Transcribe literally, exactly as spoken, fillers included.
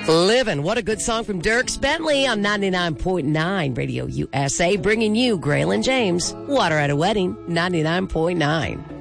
Living. What a good song from Dierks Bentley on ninety-nine point nine Radio U S A, bringing you Graylin James. Water at a Wedding, ninety-nine point nine.